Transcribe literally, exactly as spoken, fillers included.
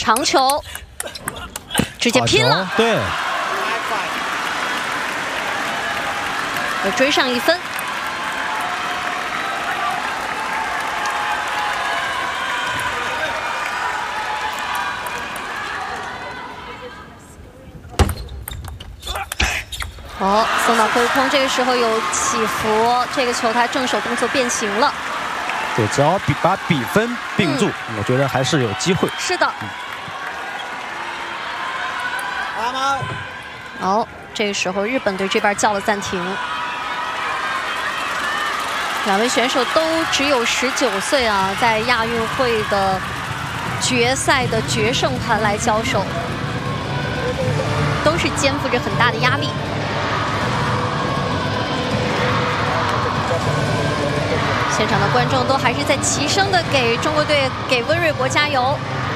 长球，直接拼了， 对， 要追上一分。 哦，送到后空，这个时候有起伏，这个球他正手动作变形了。 对，只要比把比分并住，嗯、我觉得还是有机会。 是的。 嗯、 哦，这个时候日本队这边叫了暂停。两位选手都只有十九岁啊，在亚运会的决赛的决胜盘来交手，都是肩负着很大的压力。 现场的观众都还是在齐声的给中国队、给温瑞博加油。